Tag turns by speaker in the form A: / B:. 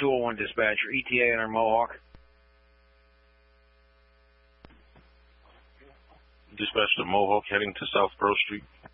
A: 201 dispatcher, ETA on our Mohawk.
B: Dispatch to Mohawk heading to South Pearl Street.